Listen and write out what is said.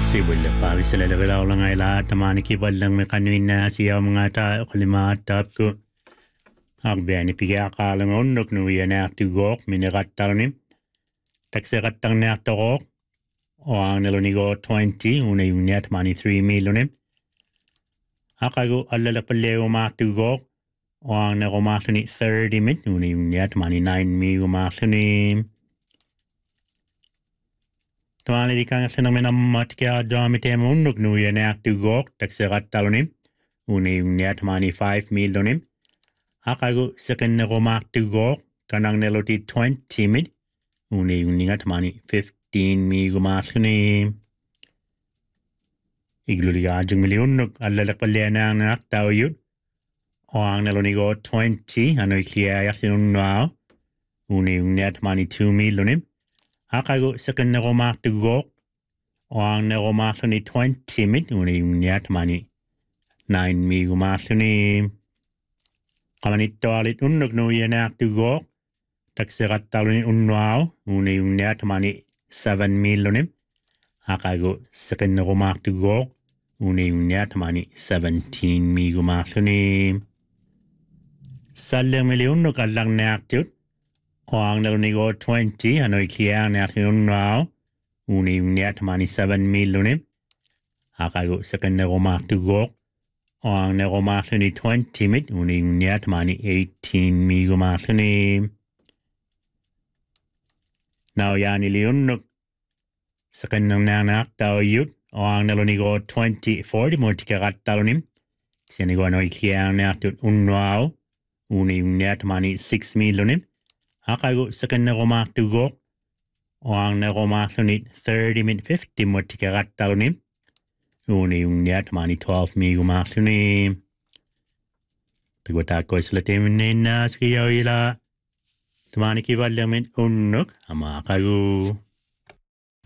Sibulla pavisalagalaa ulangayla tamani kiballang may kanuina siya mga tao kalimatap ko. Agbiani pigakalang unok nuya na tugok minirattarunim. Taksirattang na tugok o ang nalunigo 20 una yung niya tamani 3 milunim. Akago alalapaleo matugok o ang nakumasuni 30 min una yung niya tamani 9 mi umasunim. Tamani di kang sinang minamat kaya dami tema unok nuya na tugok taksirattarunim una yung niya tamani 5 milunim. Akago second nakumak tugok kanang neloti 20 min una yung niya tamani 15 mi umasunim. Igluliga ajang milionok alalakpalya na ang naktaw yun. O ang nalunigo 20 ano ikliya yasin unwao. Una yung net money 2 milunim. Akago second nakumak tugok. O ang nakumak ni 20 min. Una yung net money 9 mi umasunim. Kamanito alit unnog no yan tugok. Taksirat talon unwao. Una yung net money 7 milunim. Akago second nakumak tugok. Una yung niya tamani 17 mi umasunim. Salang milyon no kalang naktut. O ang nalunigo 20 ano ikliya naktun nao. Una yung niya tamani 7 milunim. Akago second nakumaktugok. O ang nakumasuni 20 mit. Una yung niya tamani 18 mi umasunim. Now yan iliyon no. Second nang nanaktaw yut. O ang nalunigo 2040 mo tikakat talonim. Sinigo ano ikiyang natut unwao. Una yung net money 6 milunim. Akago second na kumaktugok. O ang nakumasunit 30 min 50 mo tikakat talonim. Una yung net money 12 mi kumasunim. Pagwatak ko sila timin na sa kayaw ila. Tumani kibalang min unok ama kago.